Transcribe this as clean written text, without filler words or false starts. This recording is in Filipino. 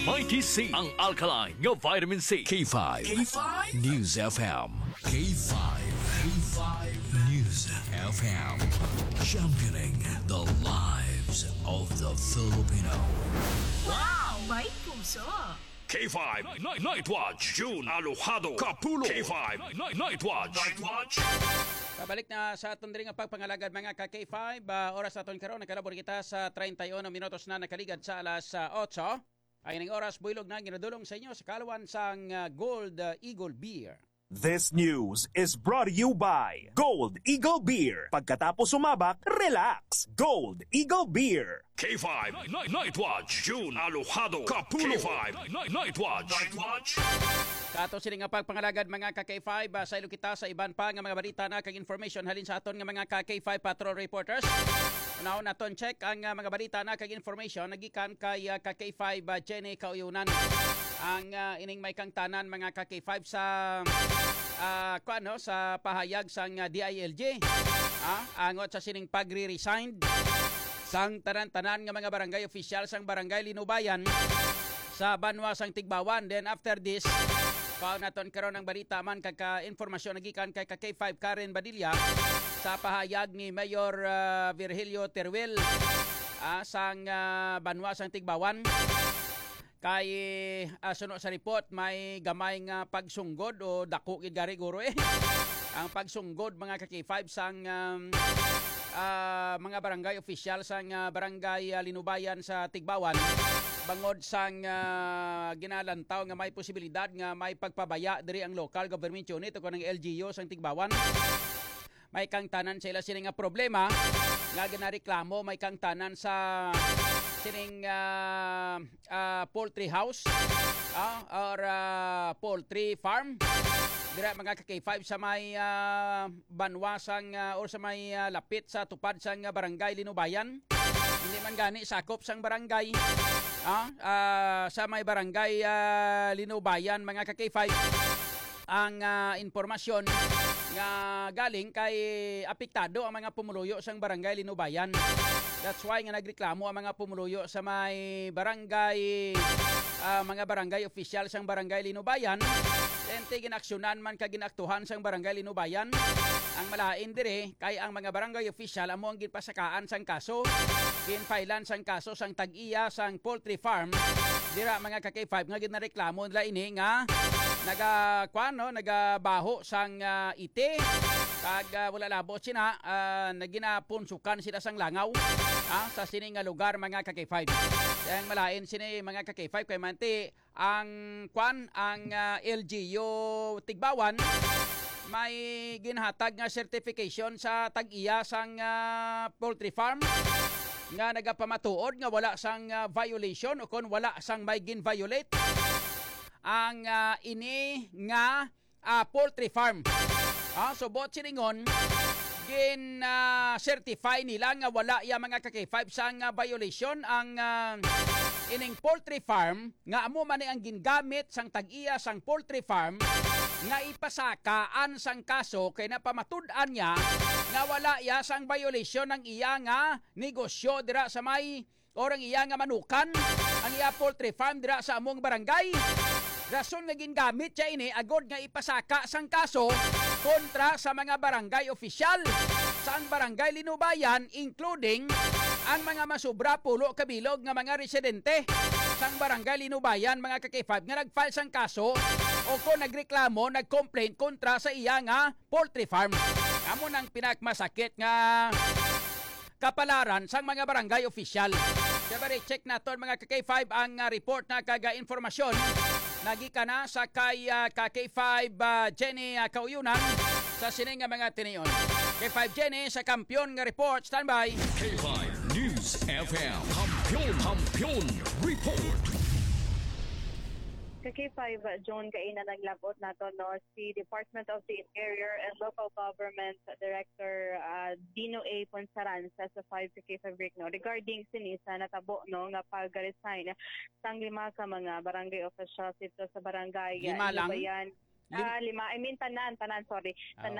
K590C, ang alkaline nga vitamin C. K5. News FM. K5. News FM. Championing the lives of the Filipino. Wow! May puso! K5 Night Watch. June Alojado Kapulo. K5 Night Watch. Pabalik na sa aton diri nga pagpangalagad mga ka-K5. Oras aton karon nakalabor kita sa 31 minutos na nakaligad sa alas 8. Ay ning oras builog na ginadulong sa inyo sa kalawan sang Gold Eagle Beer. This news is brought to you by Gold Eagle Beer. Pagkatapos sumabak, relax. Gold Eagle Beer. K5 Night Watch. June Alojado Kapulo. K5 Night Watch. Sa ato sini nga pagpangalagad mga ka-K5, saylo kita sa iban pa nga mga balita na kag information halin sa aton nga mga ka-K5 patrol reporters. Unaon naton check ang mga balita na kag information nagikan kay ka-K5 Jenny Kauyunan. Ang ining may kang tanan mga ka-K5 sa sa pahayag sang DILG. Angot sa sining pagre-resign sang tanan-tanan nga mga barangay official sang barangay Linubayan sa Banwa sang Tigbawan. Then after this, naton karon ang balita man kag informasyon nagikan kay K5 Karen Badilla sa pahayag ni Mayor Virgilio Teruel sang Banwa sang Tigbawan. Kay suno sa report may gamay nga pagsunggod o dako gid gari guro ang pagsunggod mga ka-K5 sang mga barangay official sang barangay Linubayan sa Tigbawan bangod sang ginalantaw nga may posibilidad nga may pagpabaya diri ang local government unit o kanang LGU sang Tigbawan. May kang tanan sila sining nga problema nga ginareklamo may kang tanan sa sining poultry house or poultry farm dira mga ka-K5 sa may banwasang or sa may lapit sa tupad sang barangay Linubayan. Hindi man gani sakop sang barangay sa may barangay Linubayan mga ka-K5 ang informasyon nga galing kay apektado ang mga pumuluyo sang barangay Linubayan. That's why nga nagreklamo ang mga pumuluyo sa may barangay mga barangay official sang barangay Linubayan. Ente ginaksyonan man ka ginaktuhan sang barangay Linubayan. Ang malain dire kay ang mga barangay official amo ang ginpasakaan sang kaso. Ginfailan sang kaso sang tag-iya sang poultry farm. Dira mga ka-K5 nga ginareklamo nila ini nga nagabaho sang ite kag wala labo sina naginapunsukan sila sang langaw sa sining nga lugar mga ka-K5. Yang malain sini mga ka-K5 kay manti ang LGU Tigbawan may ginhatag nga certification sa tag-iya sang poultry farm nga nagapamatuod nga wala sang violation o kon wala sang may gin-violate ang ini nga poultry farm. So bot siningon certify nila nga wala ya mga ka-K5 sang violation ang ining poultry farm nga amo man ang gingamit sang tag-iya sang poultry farm nga ipasakaan sang kaso kay napamatud-an niya nga wala ya sang violation ng iya nga negosyo dira sa may orang iya nga manukan ang iya poultry farm dira sa among barangay. Rason nga gingamit siya ini agod nga ipasaka sang kaso kontra sa mga barangay official sa ang barangay Linubayan including ang mga masubra pulo kabilog nga mga residente sang barangay Linubayan mga ka-K5 nga nag-file sang kaso o kung nagreklamo, nag-complaint kontra sa iya nga poultry farm. Amo nang pinakmasakit nga kapalaran sang mga barangay official. Kaya check naton mga ka-K5 ang report na kaga informasyon nagika na sa kay K5 Jenny Kauyunan sa sining nga mga tiniyon. K5 Jenny sa kampiyon nga report. Standby. K5 News FM. Kampiyon report. K5 John kaina naglabot nato no si Department of the Interior and Local Government Director Dino A. Ponsaran sa 5 K5 break no regarding sinisa natabo no nga pag-resign sang 5 ka mga barangay officials dito sa barangay Lima lang? Linubayan. Lima, I mean tanan, sorry. Tanan